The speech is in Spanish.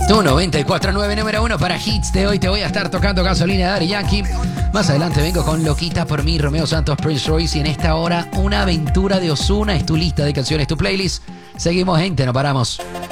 Tu 94.9 número 1 para hits de hoy. Te voy a estar tocando Gasolina de Daddy Yankee. Más adelante vengo con Loquita por mí, Romeo Santos, Prince Royce. Y en esta hora, una aventura de Ozuna. Es tu lista de canciones, tu playlist. Seguimos, gente, no paramos.